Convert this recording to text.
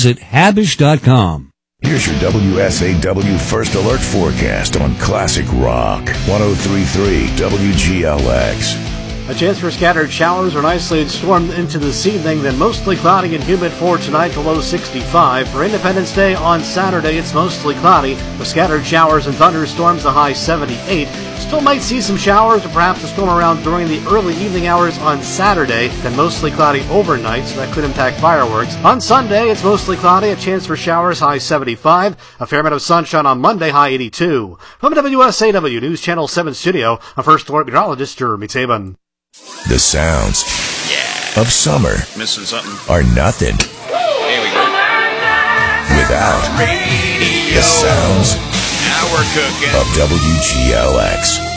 visit Habish.com. Here's your WSAW First Alert forecast on Classic Rock 103.3 WGLX. A chance for scattered showers or an isolated storm into this evening, then mostly cloudy and humid for tonight, the low 65. For Independence Day on Saturday, it's mostly cloudy with scattered showers and thunderstorms, the high 78. Still might see some showers or perhaps a storm around during the early evening hours on Saturday, then mostly cloudy overnight, so that could impact fireworks. On Sunday, it's mostly cloudy, a chance for showers, high 75. A fair amount of sunshine on Monday, high 82. From WSAW News Channel 7 studio, a First Alert meteorologist, Jeremy Taban. The sounds of summer missing something are nothing. Here we go. Without Radio. the sounds Now we're cooking. of WGLX.